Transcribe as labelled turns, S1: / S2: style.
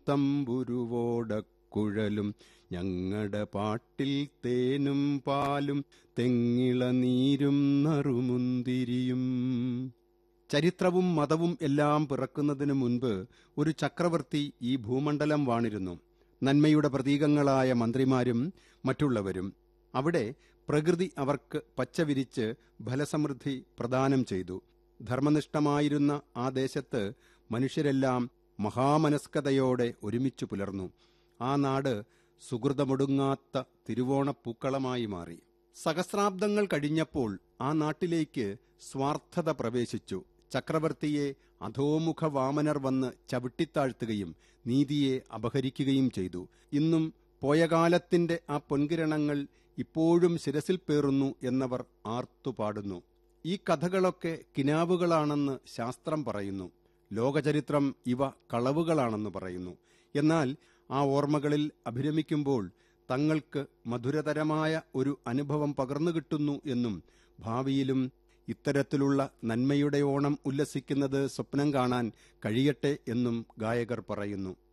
S1: തമ്പുരുവോടക്കുഴലും ഞങ്ങളുടെ പാട്ടിൽ തേനും പാലും തെങ്ങിളനീരും നറുമുന്തിരിയും. ചരിത്രവും മതവും എല്ലാം പിറക്കുന്നതിനു മുൻപ് ഒരു ചക്രവർത്തി ഈ ഭൂമണ്ഡലം വാണിരുന്നു. നന്മയുടെ പ്രതീകങ്ങളായ മന്ത്രിമാരും മറ്റുള്ളവരും. അവിടെ പ്രകൃതി അവർക്ക് പച്ചവിരിച്ച് ഫലസമൃദ്ധി പ്രദാനം ചെയ്തു. ധർമ്മനിഷ്ഠമായിരുന്ന ആ ദേശത്ത് മനുഷ്യരെല്ലാം മഹാമനസ്കതയോടെ ഒരുമിച്ചു പുലർന്നു. ആ നാട് സുഹൃതമൊടുങ്ങാത്ത തിരുവോണപ്പൂക്കളമായി മാറി. സഹസ്രാബ്ദങ്ങൾ കഴിഞ്ഞപ്പോൾ ആ നാട്ടിലേക്ക് സ്വാർത്ഥത പ്രവേശിച്ചു. ചക്രവർത്തിയെ അധോമുഖ വാമനർ വന്ന് ചവിട്ടിത്താഴ്ത്തുകയും നീതിയെ അപഹരിക്കുകയും ചെയ്തു. ഇന്നും പോയകാലത്തിന്റെ ആ പൊൻകിരണങ്ങൾ ഇപ്പോഴും ശിരസിൽ പേറുന്നു എന്നവർ ആർത്തുപാടുന്നു. ഈ കഥകളൊക്കെ കിനാവുകളാണെന്ന് ശാസ്ത്രം പറയുന്നു. ലോകചരിത്രം ഇവ കളവുകളാണെന്ന് പറയുന്നു. എന്നാൽ ആ ഓർമ്മകളിൽ അഭിരമിക്കുമ്പോൾ തങ്ങൾക്ക് മധുരതരമായ ഒരു അനുഭവം പകർന്നു കിട്ടുന്നു എന്നും ഭാവിയിലും ഇത്തരത്തിലുള്ള നന്മയുടെ ഓണം ഉല്ലസിക്കുന്നത് സ്വപ്നം കാണാൻ കഴിയട്ടെ എന്നും ഗായകർ പറയുന്നു.